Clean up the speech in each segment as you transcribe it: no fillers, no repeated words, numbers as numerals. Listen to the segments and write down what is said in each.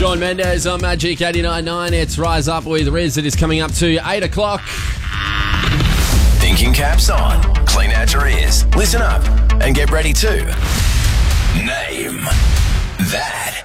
Shawn Mendes on Magic 89.9. It's Rise Up with Riz. It is coming up to 8 o'clock. Thinking caps on. Clean out your ears. Listen up and get ready to name that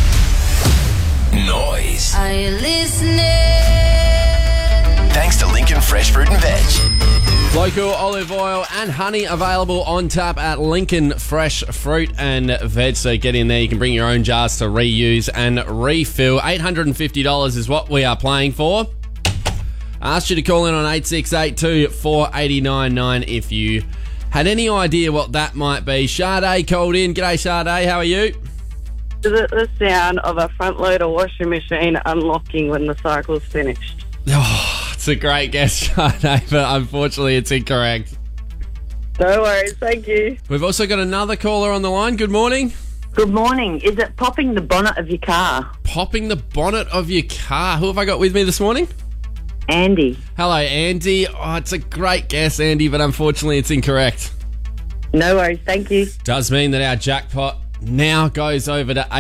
noise. Are you listening? Thanks to Lincoln Fresh Fruit and Veg. Local olive oil and honey available on tap at Lincoln Fresh Fruit and Veg. So get in there. You can bring your own jars to reuse and refill. $850 is what we are playing for. I asked you to call in on 8682 489 if you had any idea what that might be. Sade called in. G'day, Sade. How are you? Is it the sound of a front loader washing machine unlocking when the cycle's finished? Oh, it's a great guess, Sade, but unfortunately it's incorrect. No worries, thank you. We've also got another caller on the line. Good morning. Good morning. Is it popping the bonnet of your car? Popping the bonnet of your car. Who have I got with me this morning? Andy. Hello, Andy. Oh, it's a great guess, Andy, but unfortunately it's incorrect. No worries, thank you. Does mean that our jackpot now goes over to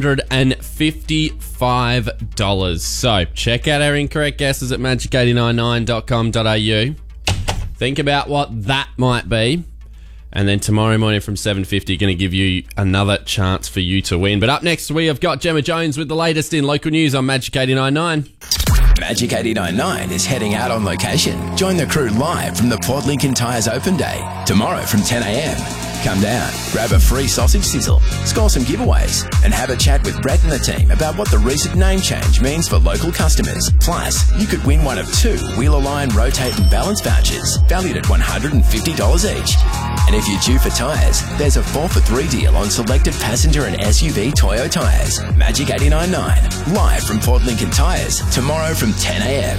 $855. So check out our incorrect guesses at magic899.com.au. Think about what that might be. And then tomorrow morning from 7:50, going to give you another chance for you to win. But up next, we have got Gemma Jones with the latest in local news on Magic 89.9. Magic 89.9 is heading out on location. Join the crew live from the Port Lincoln Tyres Open Day tomorrow from 10 a.m. Come down, grab a free sausage sizzle, score some giveaways, and have a chat with Brett and the team about what the recent name change means for local customers. Plus, you could win one of 2 Wheeler Line Rotate and Balance vouchers, valued at $150 each. And if you're due for tyres, there's a 4 for 3 deal on selected passenger and SUV Toyo tyres. Magic 89.9, live from Port Lincoln Tyres, tomorrow from 10 a.m.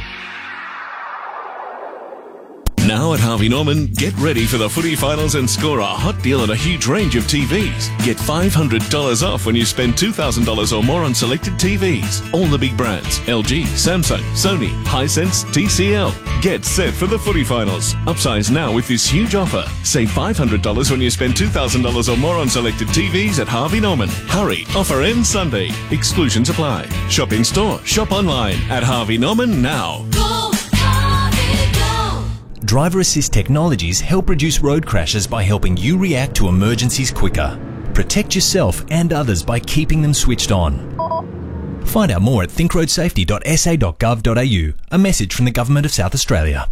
Now at Harvey Norman, get ready for the footy finals and score a hot deal on a huge range of TVs. Get $500 off when you spend $2,000 or more on selected TVs. All the big brands, LG, Samsung, Sony, Hisense, TCL. Get set for the footy finals. Upsize now with this huge offer. Save $500 when you spend $2,000 or more on selected TVs at Harvey Norman. Hurry, offer ends Sunday. Exclusions apply. Shop in store, shop online at Harvey Norman now. Driver Assist Technologies help reduce road crashes by helping you react to emergencies quicker. Protect yourself and others by keeping them switched on. Find out more at thinkroadsafety.sa.gov.au. A message from the Government of South Australia.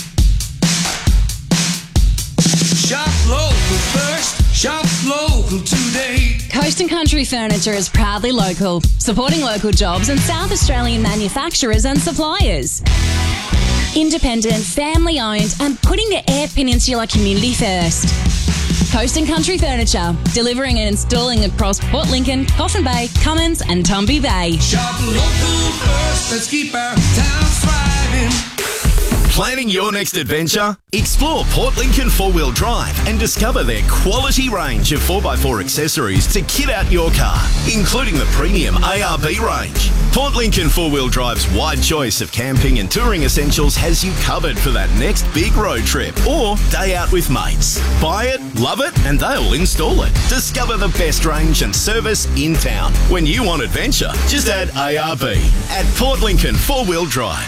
Shop local first, shop local today. Coast and Country Furniture is proudly local, supporting local jobs and South Australian manufacturers and suppliers. Independent, family-owned and putting the Eyre Peninsula community first. Coast and Country Furniture, delivering and installing across Port Lincoln, Coffin Bay, Cummins and Tumby Bay. Shop local first, let's keep our town thriving. Planning your next adventure? Explore Port Lincoln 4-Wheel Drive and discover their quality range of 4x4 accessories to kit out your car, including the premium ARB range. Port Lincoln 4-Wheel Drive's wide choice of camping and touring essentials has you covered for that next big road trip or day out with mates. Buy it, love it, and they'll install it. Discover the best range and service in town. When you want adventure, just add ARB at Port Lincoln 4-Wheel Drive.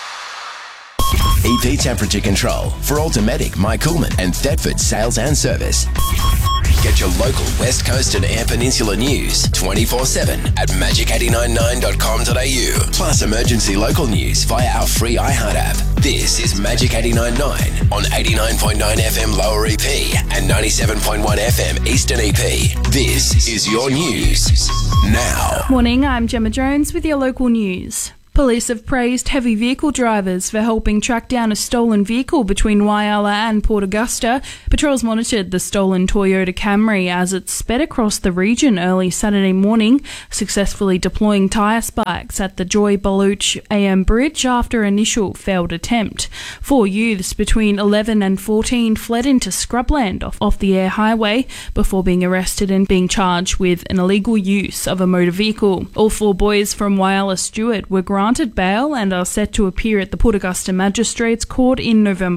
EP temperature control for Automatic, My Coolman and Thetford sales and service. Get your local West Coast and Eyre Peninsula news 24/7 at magic899.com.au. Plus emergency local news via our free iHeart app. This is Magic 89.9 on 89.9 FM Lower EP and 97.1 FM Eastern EP. This is your news now. Morning, I'm Gemma Jones with your local news. Police have praised heavy vehicle drivers for helping track down a stolen vehicle between Whyalla and Port Augusta. Patrols monitored the stolen Toyota Camry as it sped across the region early Saturday morning, successfully deploying tyre spikes at the Joy Baluch AM Bridge after initial failed attempt. 4 youths between 11 and 14 fled into scrubland off the Eyre Highway before being arrested and being charged with an illegal use of a motor vehicle. All 4 boys from Whyalla Stewart were granted bail and are set to appear at the Port Augusta Magistrates Court in November.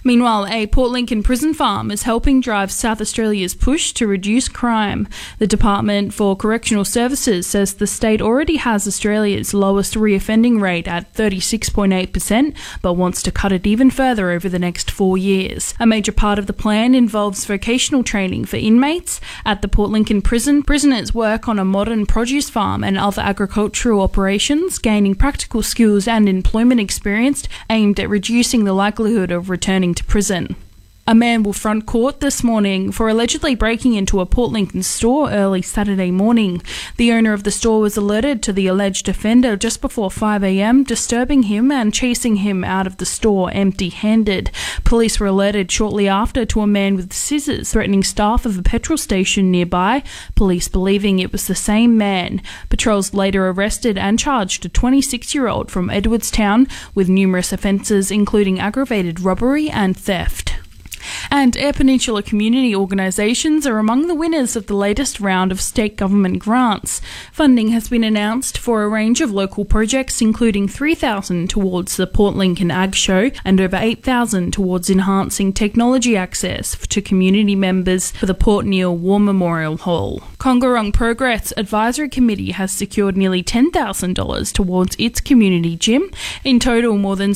Meanwhile, a Port Lincoln prison farm is helping drive South Australia's push to reduce crime. The Department for Correctional Services says the state already has Australia's lowest reoffending rate at 36.8%, but wants to cut it even further over the next 4 years. A major part of the plan involves vocational training for inmates. At the Port Lincoln prison, prisoners work on a modern produce farm and other agricultural operations, gaining practical skills and employment experience aimed at reducing the likelihood of returning to prison. A man will front court this morning for allegedly breaking into a Port Lincoln store early Saturday morning. The owner of the store was alerted to the alleged offender just before 5 a.m, disturbing him and chasing him out of the store empty-handed. Police were alerted shortly after to a man with scissors threatening staff of a petrol station nearby, police believing it was the same man. Patrols later arrested and charged a 26-year-old from Edwardstown with numerous offences including aggravated robbery and theft. And Eyre Peninsula community organisations are among the winners of the latest round of state government grants. Funding has been announced for a range of local projects, including $3,000 towards the Port Lincoln Ag Show and over $8,000 towards enhancing technology access to community members for the Port Neal War Memorial Hall. Congarung Progress Advisory Committee has secured nearly $10,000 towards its community gym. In total, more than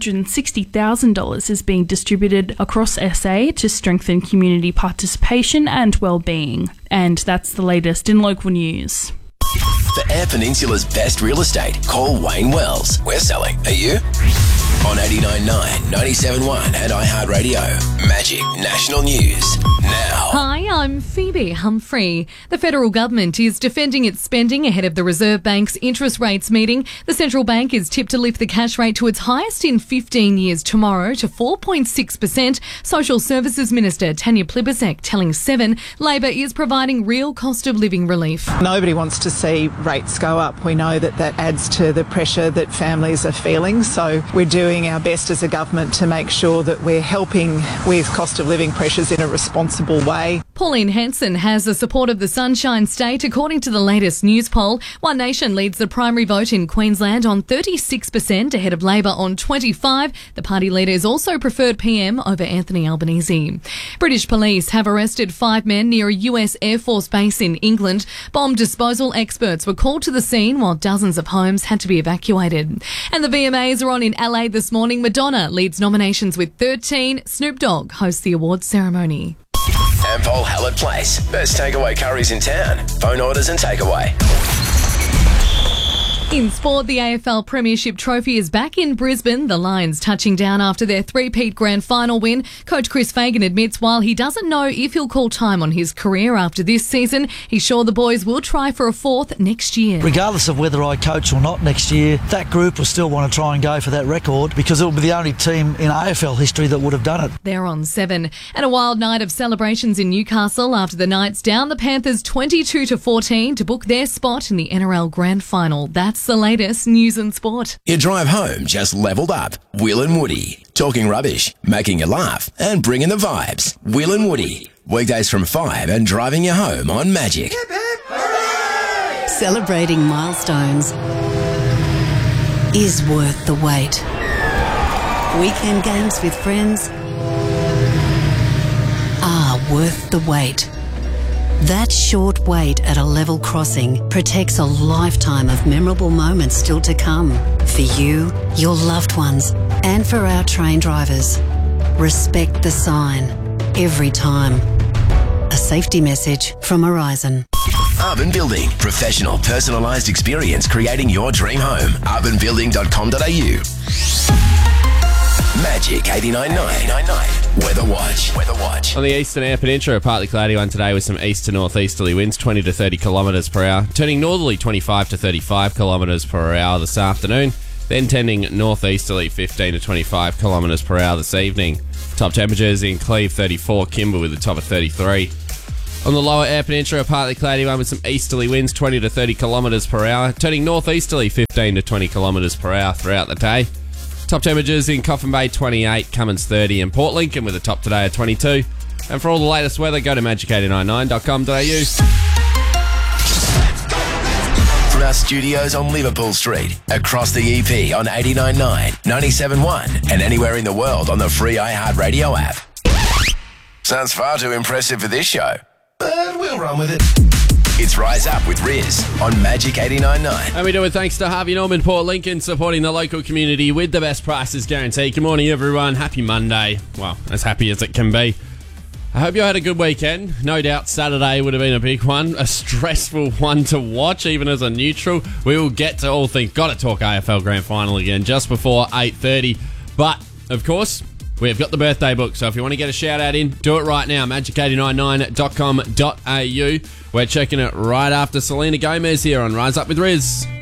$760,000 is being distributed across SA to strengthen community participation and well-being. And that's the latest in local news. For Eyre Peninsula's best real estate, call Wayne Wells. We're selling. Are you? On 89.9, 97.1 and iHeartRadio. Magic National News. Now. Hi, I'm Phoebe Humphrey. The federal government is defending its spending ahead of the Reserve Bank's interest rates meeting. The central bank is tipped to lift the cash rate to its highest in 15 years tomorrow to 4.6%. Social Services Minister Tanya Plibersek telling Seven Labor is providing real cost of living relief. Nobody wants to see rates go up. We know that adds to the pressure that families are feeling, so we're doing our best as a government to make sure that we're helping with cost of living pressures in a responsible way. Pauline Hanson has the support of the Sunshine State, according to the latest news poll. One Nation leads the primary vote in Queensland on 36%, ahead of Labor on 25%. The party leader is also preferred PM over Anthony Albanese. British police have arrested 5 men near a US Air Force base in England. Bomb disposal experts were called to the scene while dozens of homes had to be evacuated. And the VMAs are on in LA this morning. Madonna leads nominations with 13. Snoop Dogg hosts the awards ceremony. Ampol Hallett Place. Best takeaway curries in town. Phone orders and takeaway. In sport, the AFL Premiership Trophy is back in Brisbane. The Lions touching down after their three-peat grand final win. Coach Chris Fagan admits while he doesn't know if he'll call time on his career after this season, he's sure the boys will try for a fourth next year. Regardless of whether I coach or not next year, that group will still want to try and go for that record because it will be the only team in AFL history that would have done it. They're on 7. And a wild night of celebrations in Newcastle after the Knights down the Panthers 22-14 to book their spot in the NRL Grand Final. That's the latest news and sport. Your drive home just leveled up. Will and Woody. Talking rubbish, making you laugh, and bringing the vibes. Will and Woody. Weekdays from 5 and driving you home on Magic. Celebrating milestones is worth the wait. Weekend games with friends are worth the wait. That short wait at a level crossing protects a lifetime of memorable moments still to come. For you, your loved ones, and for our train drivers. Respect the sign every time. A safety message from Horizon. Urban Building. Professional, personalised experience creating your dream home. urbanbuilding.com.au. Magic 89.9. Weather Watch. On the eastern Eyre Peninsula, a partly cloudy one today with some east to northeasterly winds, 20 to 30 kilometres per hour. Turning northerly, 25 to 35 kilometres per hour this afternoon. Then tending northeasterly, 15 to 25 kilometres per hour this evening. Top temperatures in Cleve, 34. Kimber with a top of 33. On the lower Eyre Peninsula, a partly cloudy one with some easterly winds, 20 to 30 kilometres per hour. Turning northeasterly, 15 to 20 kilometres per hour throughout the day. Top temperatures in Coffin Bay, 28, Cummins 30, and Port Lincoln with a top today of 22. And for all the latest weather, go to magic899.com.au. from our studios on Liverpool Street, across the EP on 89.9, 97.1 and anywhere in the world on the free iHeartRadio app. Sounds far too impressive for this show, but we'll run with it. It's Rise Up with Riz on Magic 89.9. And we do it thanks to Harvey Norman, Port Lincoln, supporting the local community with the best prices guaranteed. Good morning, everyone. Happy Monday. Well, as happy as it can be. I hope you had a good weekend. No doubt Saturday would have been a big one, a stressful one to watch, even as a neutral. We will get to all things. Got to talk AFL Grand Final again just before 8:30. But, of course, we've got the birthday book, so if you want to get a shout-out in, do it right now, magic899.com.au. We're checking it right after Selena Gomez here on Rise Up with Riz.